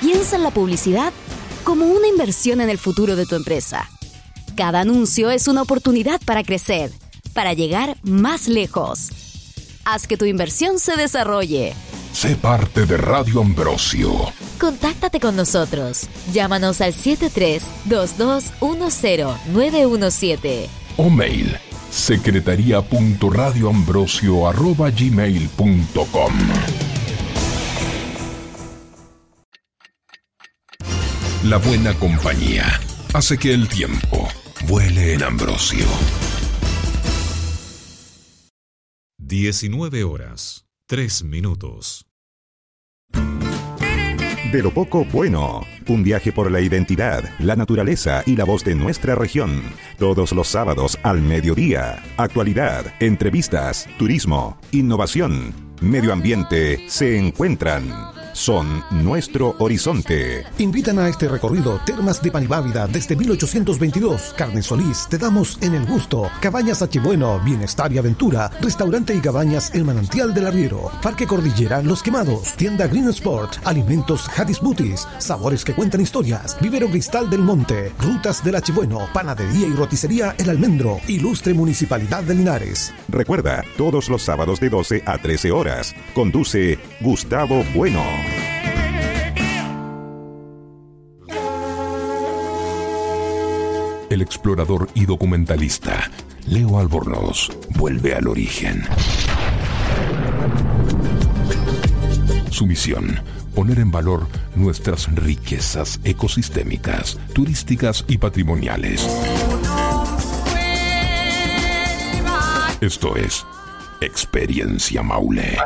Piensa en la publicidad como una inversión en el futuro de tu empresa. Cada anuncio es una oportunidad para crecer, para llegar más lejos. Haz que tu inversión se desarrolle. Sé parte de Radio Ambrosio. Contáctate con nosotros. Llámanos al 73-2210-917. O mail secretaria.radioambrosio@gmail.com. La buena compañía hace que el tiempo vuele en Ambrosio. 19:03. De lo poco bueno, un viaje por la identidad, la naturaleza y la voz de nuestra región. Todos los sábados al mediodía. Actualidad, entrevistas, turismo, innovación, medio ambiente se encuentran. Son nuestro horizonte. Invitan a este recorrido Termas de Panibávida desde 1822. Carmen Solís, te damos en el gusto. Cabañas Achibueno, Bienestar y Aventura. Restaurante y cabañas El Manantial del Arriero. Parque Cordillera Los Quemados. Tienda Green Sport. Alimentos Hadis Booties. Sabores que cuentan historias. Vivero Cristal del Monte. Rutas del Achibueno. Panadería y roticería El Almendro. Ilustre Municipalidad de Linares. Recuerda, todos los sábados de 12 a 13 horas. Conduce Gustavo Bueno. El explorador y documentalista Leo Albornoz vuelve al origen. Su misión: poner en valor nuestras riquezas ecosistémicas, turísticas y patrimoniales. Esto es Experiencia Maule.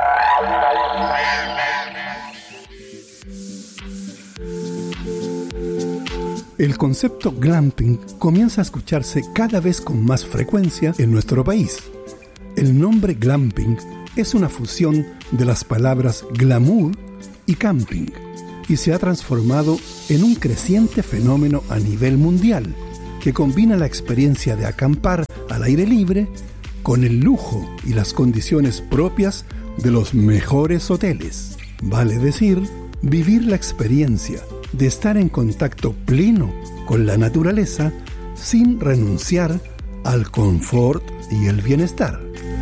El concepto glamping comienza a escucharse cada vez con más frecuencia en nuestro país. El nombre glamping es una fusión de las palabras glamour y camping y se ha transformado en un creciente fenómeno a nivel mundial que combina la experiencia de acampar al aire libre con el lujo y las condiciones propias de los mejores hoteles. Vale decir, vivir la experiencia de estar en contacto pleno con la naturaleza sin renunciar al confort y el bienestar.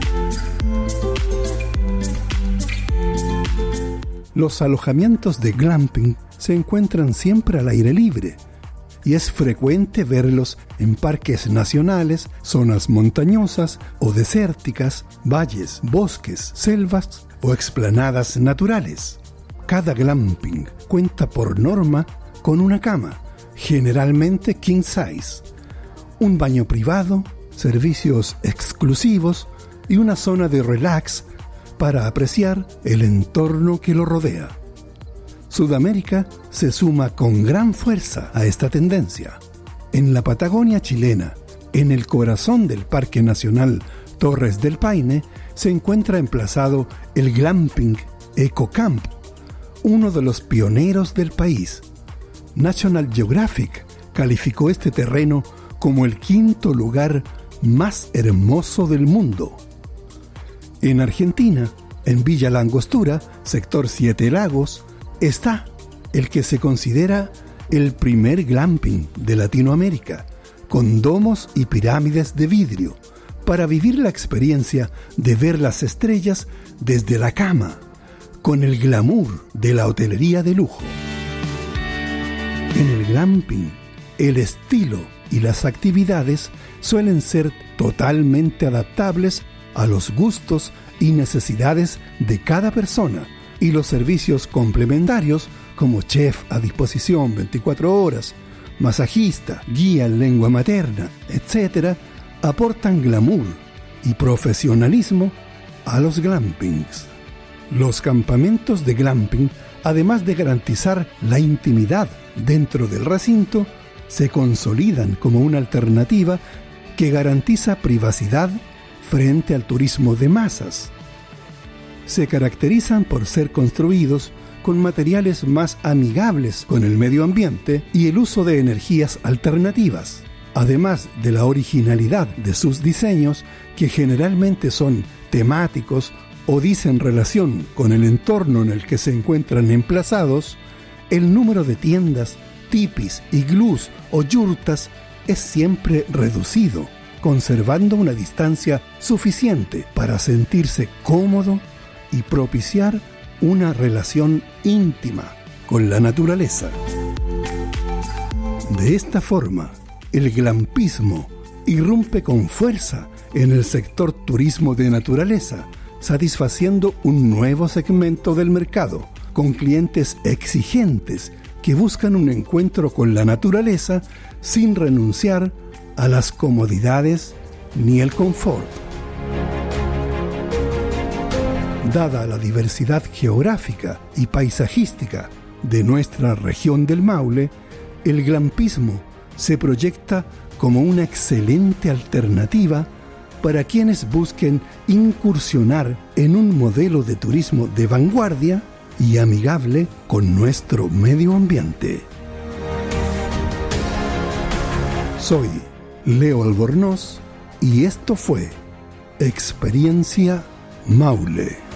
Los alojamientos de glamping se encuentran siempre al aire libre y es frecuente verlos en parques nacionales, zonas montañosas o desérticas, valles, bosques, selvas o explanadas naturales. Cada glamping cuenta por norma con una cama, generalmente king size, un baño privado, servicios exclusivos y una zona de relax para apreciar el entorno que lo rodea. Sudamérica se suma con gran fuerza a esta tendencia. En la Patagonia chilena, en el corazón del Parque Nacional Torres del Paine, se encuentra emplazado el glamping EcoCamp, uno de los pioneros del país. National Geographic calificó este terreno como el 5º lugar más hermoso del mundo. En Argentina, en Villa La Angostura, sector Siete Lagos, está el que se considera el primer glamping de Latinoamérica, con domos y pirámides de vidrio, para vivir la experiencia de ver las estrellas desde la cama, con el glamour de la hotelería de lujo. En el glamping, el estilo y las actividades suelen ser totalmente adaptables a los gustos y necesidades de cada persona, y los servicios complementarios como chef a disposición 24 horas, masajista, guía en lengua materna, etc., aportan glamour y profesionalismo a los glampings. Los campamentos de glamping, además de garantizar la intimidad dentro del recinto, se consolidan como una alternativa que garantiza privacidad frente al turismo de masas. Se caracterizan por ser construidos con materiales más amigables con el medio ambiente y el uso de energías alternativas, además de la originalidad de sus diseños, que generalmente son temáticos o dicen relación con el entorno en el que se encuentran emplazados. el número de tiendas, tipis, iglús o yurtas es siempre reducido, conservando una distancia suficiente para sentirse cómodo y propiciar una relación íntima con la naturaleza. De esta forma, el glampismo irrumpe con fuerza en el sector turismo de naturaleza, satisfaciendo un nuevo segmento del mercado, con clientes exigentes que buscan un encuentro con la naturaleza sin renunciar a las comodidades ni el confort. Dada la diversidad geográfica y paisajística de nuestra región del Maule, el glampismo se proyecta como una excelente alternativa para quienes busquen incursionar en un modelo de turismo de vanguardia y amigable con nuestro medio ambiente. Soy Leo Albornoz y esto fue Experiencia Maule.